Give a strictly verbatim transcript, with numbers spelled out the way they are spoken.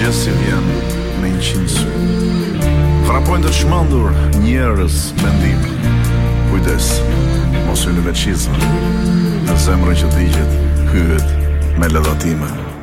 mëngjesi vjen me një qind sy. Frapojnë të çmendur njerëz mendim. Kujdes, mos hyni me çizme. Në zemrën që digjet, hyhet me lëdhatime.